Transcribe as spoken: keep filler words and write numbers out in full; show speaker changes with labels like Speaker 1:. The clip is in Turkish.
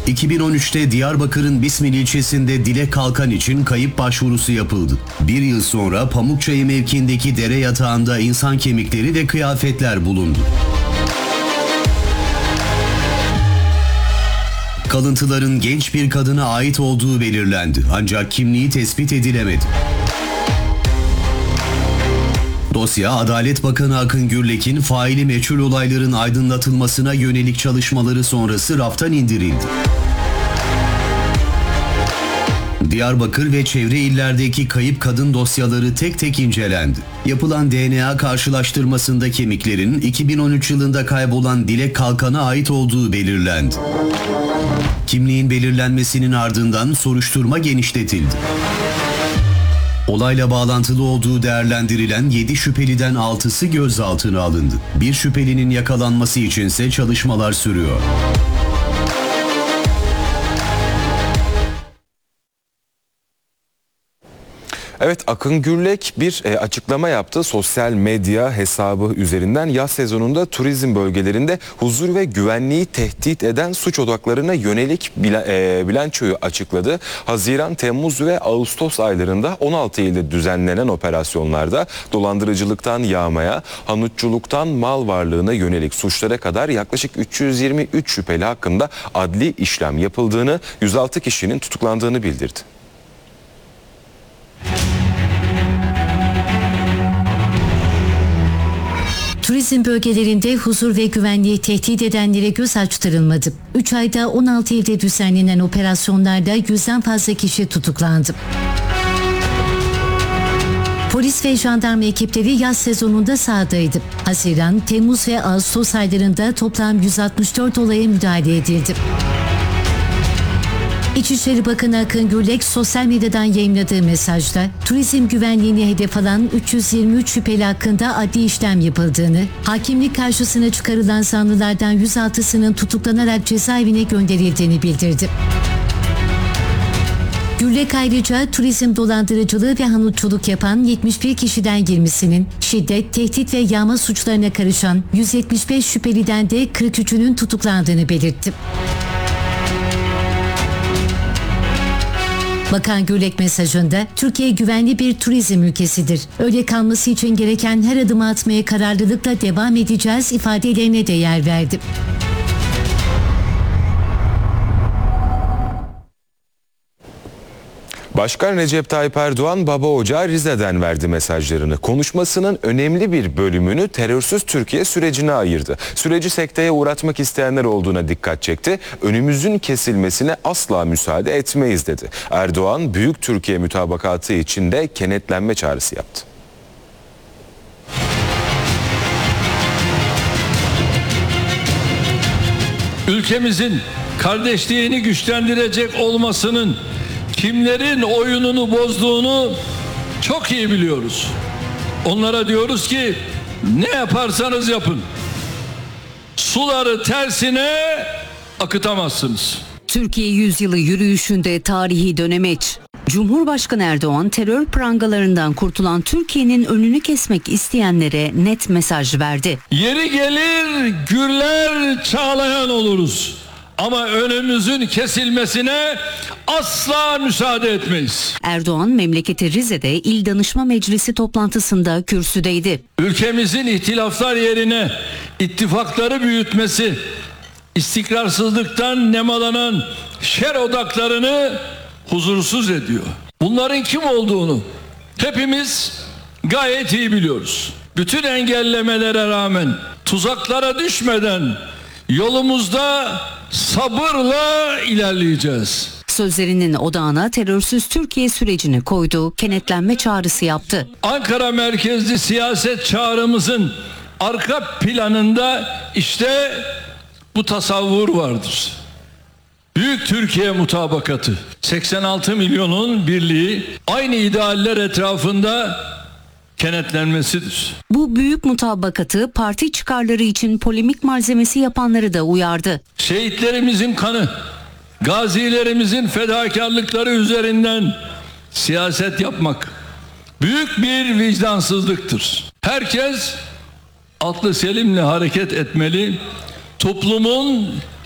Speaker 1: iki bin on üçte Diyarbakır'ın Bismil ilçesinde Dilek Kalkan için kayıp başvurusu yapıldı. Bir yıl sonra Pamukçayı mevkiindeki dere yatağında insan kemikleri ve kıyafetler bulundu. Kalıntıların genç bir kadına ait olduğu belirlendi, ancak kimliği tespit edilemedi. Dosya, Adalet Bakanı Akın Gürlek'in faili meçhul olayların aydınlatılmasına yönelik çalışmaları sonrası raftan indirildi. Diyarbakır ve çevre illerdeki kayıp kadın dosyaları tek tek incelendi. Yapılan D N A karşılaştırmasında kemiklerin iki bin on üç yılında kaybolan Dilek Kalkan'a ait olduğu belirlendi. Kimliğin belirlenmesinin ardından soruşturma genişletildi. Olayla bağlantılı olduğu değerlendirilen yedi şüpheliden altısı gözaltına alındı. Bir şüphelinin yakalanması içinse çalışmalar sürüyor.
Speaker 2: Evet, Akın Gürlek bir e, açıklama yaptı. Sosyal medya hesabı üzerinden yaz sezonunda turizm bölgelerinde huzur ve güvenliği tehdit eden suç odaklarına yönelik bilan, e, bilançoyu açıkladı. Haziran, Temmuz ve Ağustos aylarında on altı ilde düzenlenen operasyonlarda dolandırıcılıktan yağmaya, hanutçuluktan mal varlığına yönelik suçlara kadar yaklaşık üç yüz yirmi üç şüpheli hakkında adli işlem yapıldığını, yüz altı kişinin tutuklandığını bildirdi.
Speaker 3: Turizm bölgelerinde huzur ve güvenliği tehdit edenlere göz açtırılmadı. üç ayda on altı ilde düzenlenen operasyonlarda yüzden fazla kişi tutuklandı. Polis ve jandarma ekipleri yaz sezonunda sahadaydı. Haziran, Temmuz ve Ağustos aylarında toplam yüz altmış dört olaya müdahale edildi. İçişleri Bakanı Akın Gürlek sosyal medyadan yayımladığı mesajda turizm güvenliğini hedef alan üç yüz yirmi üç şüpheli hakkında adli işlem yapıldığını, hakimlik karşısına çıkarılan zanlılardan yüz altısının tutuklanarak cezaevine gönderildiğini bildirdi. Gürlek ayrıca turizm dolandırıcılığı ve hanutçuluk yapan yetmiş bir kişiden yirmisinin, şiddet, tehdit ve yağma suçlarına karışan yüz yetmiş beş şüpheliden de kırk üçünün tutuklandığını belirtti. Bakan Gürlek mesajında Türkiye güvenli bir turizm ülkesidir. Öyle kalması için gereken her adımı atmaya kararlılıkla devam edeceğiz ifadelerine de yer verdi.
Speaker 2: Başkan Recep Tayyip Erdoğan Baba Ocağı Rize'den verdi mesajlarını. Konuşmasının önemli bir bölümünü terörsüz Türkiye sürecine ayırdı. Süreci sekteye uğratmak isteyenler olduğuna dikkat çekti. Önümüzün kesilmesine asla müsaade etmeyiz dedi. Erdoğan Büyük Türkiye Mutabakatı için de kenetlenme çağrısı yaptı.
Speaker 4: Ülkemizin kardeşliğini güçlendirecek olmasının kimlerin oyununu bozduğunu çok iyi biliyoruz. Onlara diyoruz ki ne yaparsanız yapın, suları tersine akıtamazsınız.
Speaker 5: Türkiye Yüzyılı yürüyüşünde tarihi dönemeç. Cumhurbaşkanı Erdoğan terör prangalarından kurtulan Türkiye'nin önünü kesmek isteyenlere net mesaj verdi.
Speaker 4: Yeri gelir gürler çağlayan oluruz. Ama önümüzün kesilmesine asla müsaade etmeyiz.
Speaker 5: Erdoğan memleketi Rize'de İl Danışma Meclisi toplantısında kürsüdeydi.
Speaker 4: Ülkemizin ihtilaflar yerine ittifakları büyütmesi, istikrarsızlıktan nemalanan şer odaklarını huzursuz ediyor. Bunların kim olduğunu hepimiz gayet iyi biliyoruz. Bütün engellemelere rağmen tuzaklara düşmeden yolumuzda sabırla ilerleyeceğiz.
Speaker 5: Sözlerinin odağına terörsüz Türkiye sürecini koydu, kenetlenme çağrısı yaptı.
Speaker 4: Ankara merkezli siyaset çağrımızın arka planında işte bu tasavvur vardır. Büyük Türkiye mutabakatı, seksen altı milyonun birliği, aynı idealler etrafında kenetlenmesidir.
Speaker 5: Bu büyük mutabakatı parti çıkarları için polemik malzemesi yapanları da uyardı.
Speaker 4: Şehitlerimizin kanı, gazilerimizin fedakarlıkları üzerinden siyaset yapmak büyük bir vicdansızlıktır. Herkes aklı selimle hareket etmeli. Toplumun